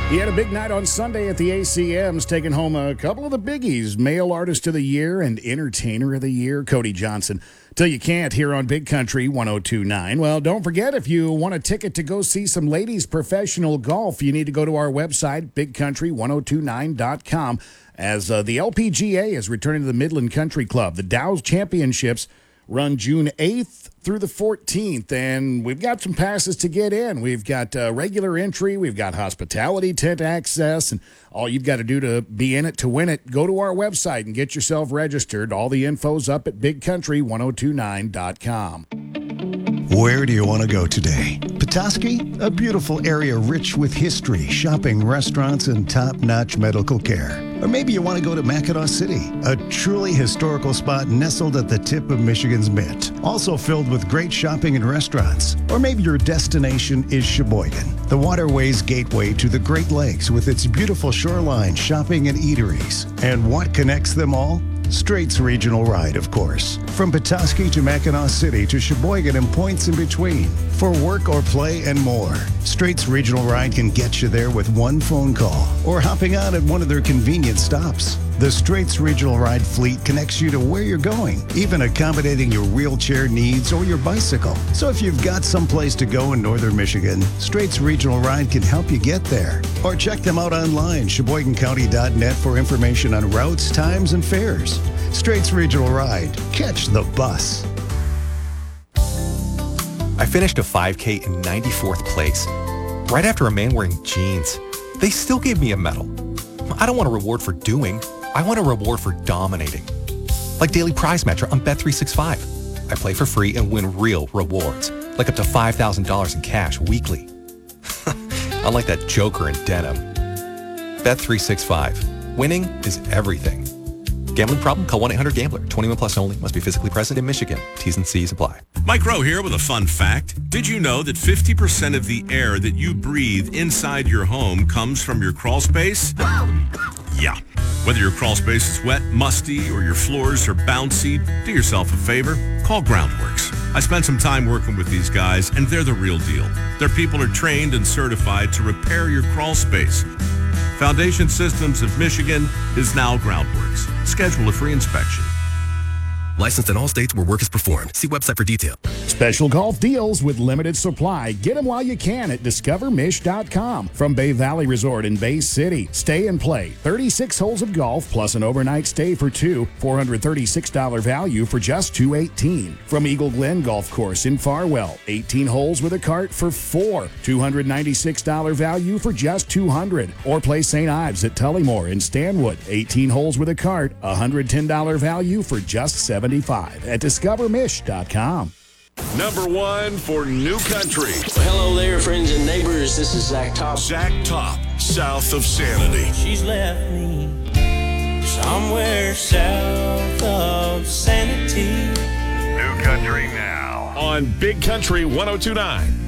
He had a big night on Sunday at the ACMs, taking home a couple of the biggies, Male Artist of the Year and Entertainer of the Year, Cody Johnson. Till You Can't here on Big Country 102.9. Well, don't forget, if you want a ticket to go see some ladies professional golf, you need to go to our website, bigcountry1029.com, as the LPGA is returning to the Midland Country Club. The Dow's Championships run June 8th through the 14th, and we've got some passes to get in. We've got regular entry, we've got hospitality tent access, and all you've got to do to be in it to win it, go to our website and get yourself registered. All the info's up at bigcountry1029.com. Where do you want to go today? Petoskey, a beautiful area rich with history, shopping, restaurants, and top-notch medical care. Or maybe you want to go to Mackinac City, a truly historical spot nestled at the tip of Michigan's Mint, also filled with great shopping and restaurants. Or maybe your destination is Sheboygan, the waterway's gateway to the Great Lakes with its beautiful shoreline, shopping, and eateries. And what connects them all? Straits Regional Ride, of course. From Petoskey to Mackinac City to Sheboygan and points in between. For work or play and more, Straits Regional Ride can get you there with one phone call or hopping on at one of their convenient stops. The Straits Regional Ride fleet connects you to where you're going, even accommodating your wheelchair needs or your bicycle. So if you've got someplace to go in northern Michigan, Straits Regional Ride can help you get there. Or check them out online, sheboygancounty.net, for information on routes, times, and fares. Straits Regional Ride. Catch the bus. I finished a 5K in 94th place, right after a man wearing jeans. They still gave me a medal. I don't want a reward for doing. I want a reward for dominating. Like Daily Prize Match on Bet365. I play for free and win real rewards, like up to $5,000 in cash weekly. Unlike that joker in denim. Bet365. Winning is everything. Gambling problem? Call 1-800-GAMBLER. 21 plus only. Must be physically present in Michigan. T's and C's apply. Mike Rowe here with a fun fact. Did you know that 50% of the air that you breathe inside your home comes from your crawl space? Yeah. Whether your crawl space is wet, musty, or your floors are bouncy, do yourself a favor. Call Groundworks. I spent some time working with these guys, and they're the real deal. Their people are trained and certified to repair your crawl space. Foundation Systems of Michigan is now Groundworks. Schedule a free inspection. Licensed in all states where work is performed. See website for detail. Special golf deals with limited supply. Get them while you can at discovermish.com. From Bay Valley Resort in Bay City. Stay and play. 36 holes of golf plus an overnight stay for two. $436 value for just $218. From Eagle Glen Golf Course in Farwell. 18 holes with a cart for $4. $296 value for just $200. Or play St. Ives at Tullymore in Stanwood. 18 holes with a cart. $110 value for just $7. At discovermish.com. Number one for New Country. Well, hello there, friends and neighbors. This is Zach Top. Zach Top, south of Sanity. She's left me somewhere south of Sanity. New Country now on Big Country 102.9.